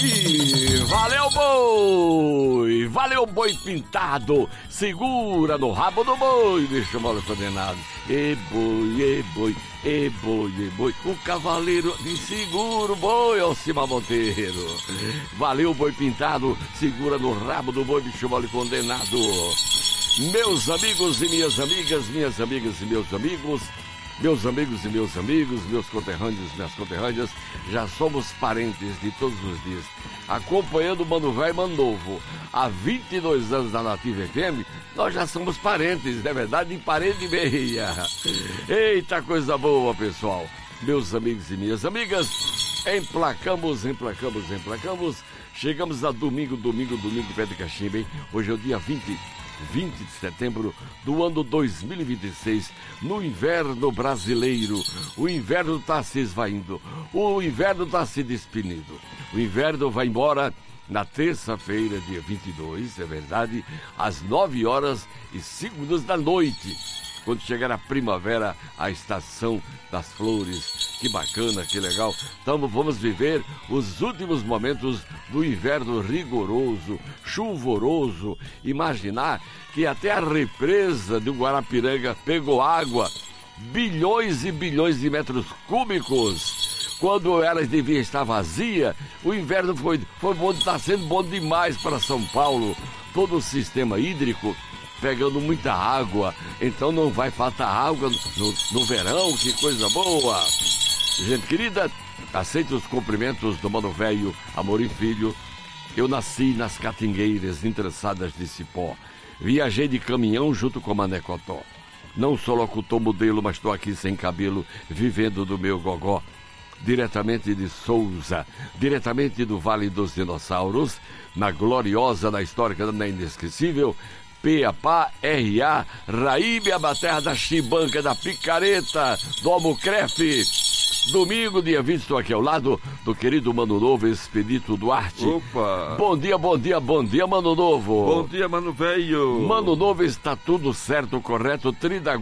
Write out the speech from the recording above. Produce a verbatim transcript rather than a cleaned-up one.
E valeu, boi! Valeu, boi pintado! Segura no rabo do boi, bicho mole condenado. E boi, e boi, e boi, e boi. O cavaleiro de seguro, boi, Alcimar Monteiro. Valeu, boi pintado! Segura no rabo do boi, bicho mole condenado. Meus amigos e minhas amigas, minhas amigas e meus amigos, meus amigos e meus amigos, meus conterrâneos, minhas conterrâneas, já somos parentes de todos os dias. Acompanhando o Mano Velho e Mano Novo há vinte e dois anos na Nativa F M, nós já somos parentes, não é verdade? Em parede e meia. Eita, coisa boa, pessoal. Meus amigos e minhas amigas, emplacamos, emplacamos, emplacamos. Chegamos a domingo, domingo, domingo de pé de cachimbo, hein? Hoje é o dia vinte de setembro do ano dois mil e vinte e seis, no inverno brasileiro. O inverno está se esvaindo, o inverno está se despedindo. O inverno vai embora na terça-feira, dia vinte e dois, é verdade, às nove horas e cinco minutos da noite. Quando chegar a primavera, a estação das flores. Que bacana, que legal. Então vamos viver os últimos momentos do inverno rigoroso, chuvoroso. Imaginar que até a represa do Guarapiranga pegou água, bilhões e bilhões de metros cúbicos. Quando ela devia estar vazia, o inverno foi, foi bom, está sendo bom demais para São Paulo. Todo o sistema hídrico pegando muita água, então não vai faltar água no, no verão, que coisa boa. Gente querida, aceite os cumprimentos do Mano Velho, Amorim Filho. Eu nasci nas catingueiras interessadas de Cipó. Viajei de caminhão junto com Mané Cotó. Não sou locutor modelo, mas estou aqui sem cabelo, vivendo do meu gogó. Diretamente de Souza, diretamente do Vale dos Dinossauros, na gloriosa, na histórica, na inesquecível P A P A R A, Raíbe, a terra da Chibanca, da Picareta, do Almocrefe. Domingo, dia vinte, estou aqui ao lado do querido Mano Novo, Expedito Duarte. Opa! Bom dia, bom dia, bom dia, Mano Novo. Bom dia, Mano Velho. Mano Novo, está tudo certo, correto, Trinta